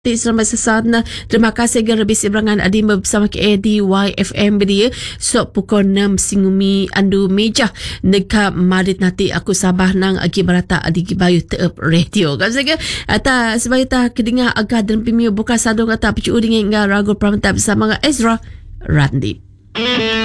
Selamat sesana. Terima kasih kerana bersama adi bersama ke di YFM dia. So pukul 6 singumi andu meja neka marit nanti aku sabah nang agi barata adi gibayu tep radio. Kan saya ata sebagai ta kedinga agak dan pimiu buka sadong ata picu dengan ragu pramata bersama Ezra Randi.